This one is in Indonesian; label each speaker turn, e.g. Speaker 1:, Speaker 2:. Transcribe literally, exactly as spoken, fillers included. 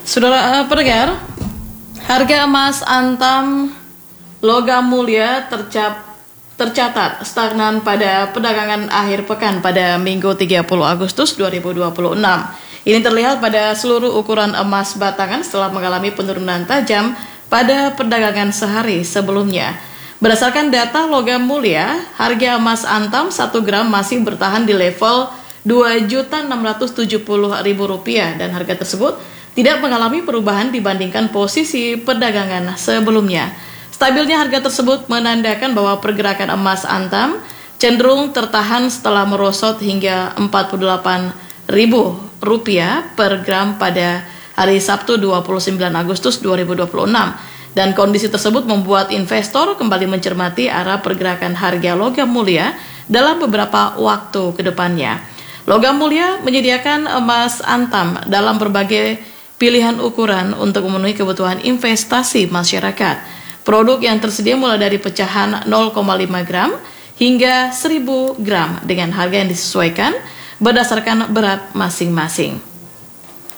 Speaker 1: Saudara uh, pendengar, harga emas antam logam mulia tercap, tercatat stagnan pada perdagangan akhir pekan pada Minggu tiga puluh Agustus dua ribu dua puluh enam. Ini terlihat pada seluruh ukuran emas batangan setelah mengalami penurunan tajam pada perdagangan sehari sebelumnya. Berdasarkan data logam mulia, harga emas antam satu gram masih bertahan di level dua juta enam ratus tujuh puluh ribu rupiah dan harga tersebut tidak mengalami perubahan dibandingkan posisi perdagangan sebelumnya. Stabilnya harga tersebut menandakan bahwa pergerakan emas antam cenderung tertahan setelah merosot hingga empat puluh delapan ribu rupiah per gram pada hari Sabtu dua puluh sembilan Agustus dua ribu dua puluh enam. Dan kondisi tersebut membuat investor kembali mencermati arah pergerakan harga logam mulia dalam beberapa waktu ke depannya. Logam mulia menyediakan emas antam dalam berbagai pilihan ukuran untuk memenuhi kebutuhan investasi masyarakat. Produk yang tersedia mulai dari pecahan nol koma lima gram hingga seribu gram dengan harga yang disesuaikan berdasarkan berat masing-masing.